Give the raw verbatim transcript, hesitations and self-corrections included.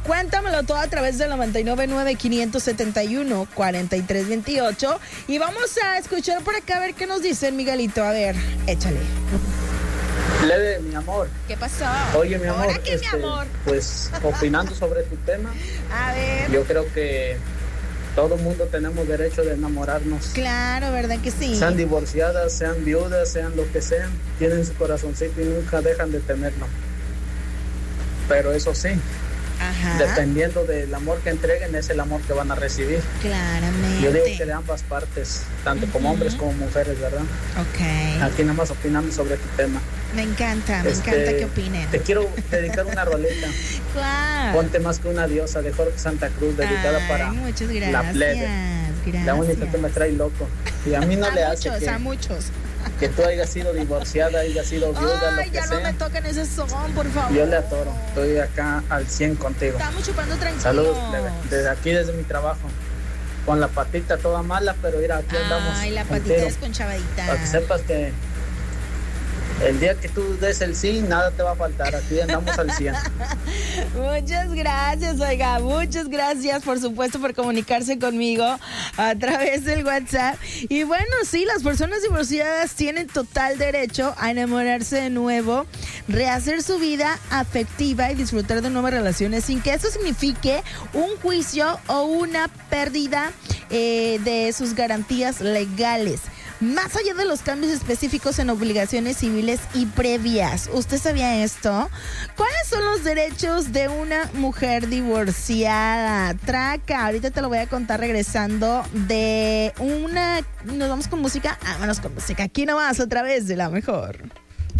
Cuéntamelo todo a través del noventa y nueve nueve, quinientos setenta y uno, cuarenta y tres veintiocho. Y vamos a escuchar por acá a ver qué nos dice Miguelito. A ver, échale. Leve, mi amor. ¿Qué pasó? Oye, mi amor. ¿Ahora qué, este, mi amor? Pues, opinando sobre tu tema, A ver. yo creo que todo mundo tenemos derecho de enamorarnos. Claro, ¿verdad que sí? Sean divorciadas, sean viudas, sean lo que sean, tienen su corazoncito y nunca dejan de tenerlo. Pero eso sí, Ajá. dependiendo del amor que entreguen, es el amor que van a recibir. Claramente. Yo digo que de ambas partes, tanto uh-huh. como hombres como mujeres, ¿verdad? Ok. Aquí nada más opinando sobre tu tema. Me encanta, me este, encanta que opinen. Te quiero dedicar una roleta. Claro. Ponte más que una diosa de Jorge Santa Cruz, dedicada Ay, para muchas gracias, la plebe. Gracias. La única que me trae loco. Y a mí no a le muchos, hace que, a muchos. que tú hayas sido divorciada, hayas sido viuda, Ay, lo que ya sea. No me toquen ese son, por favor. Yo le atoro. Estoy acá al cien contigo. Estamos chupando tranquilos. Saludos, plebe. Desde aquí, desde mi trabajo. Con la patita toda mala, pero mira, aquí andamos. Ay, la patita contigo. desconchavadita. Para que sepas que el día que tú des el sí, nada te va a faltar. Aquí andamos al cien. Muchas gracias, oiga. Muchas gracias, por supuesto, por comunicarse conmigo a través del WhatsApp. Y bueno, sí, las personas divorciadas tienen total derecho a enamorarse de nuevo, rehacer su vida afectiva y disfrutar de nuevas relaciones sin que eso signifique un juicio o una pérdida eh, de sus garantías legales. Más allá de los cambios específicos en obligaciones civiles y previas. ¿Usted sabía esto? ¿Cuáles son los derechos de una mujer divorciada? Traca, ahorita te lo voy a contar regresando de una... ¿Nos vamos con música? Vámonos con música. Aquí nomás, a través de La Mejor.